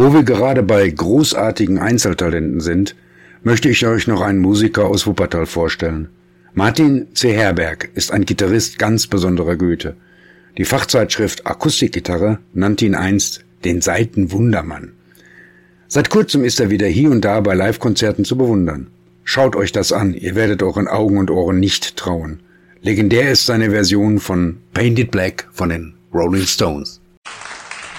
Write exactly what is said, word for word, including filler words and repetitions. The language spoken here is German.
Wo wir gerade bei großartigen Einzeltalenten sind, möchte ich euch noch einen Musiker aus Wuppertal vorstellen. Martin C. Herberg ist ein Gitarrist ganz besonderer Güte. Die Fachzeitschrift Akustikgitarre nannte ihn einst den Saitenwundermann. Seit kurzem ist er wieder hier und da bei Livekonzerten zu bewundern. Schaut euch das an, ihr werdet euren Augen und Ohren nicht trauen. Legendär ist seine Version von Painted Black von den Rolling Stones.